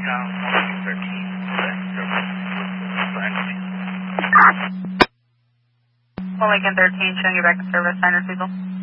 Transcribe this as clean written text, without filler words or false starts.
Lincoln 13, showing you back in service, sign refusal.